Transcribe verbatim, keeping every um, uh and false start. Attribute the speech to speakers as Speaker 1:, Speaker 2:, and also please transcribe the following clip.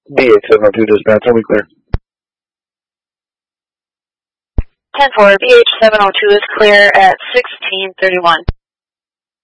Speaker 1: B H seven oh two dispatch, are we clear?
Speaker 2: ten four, B H seven oh two is clear at sixteen thirty-one.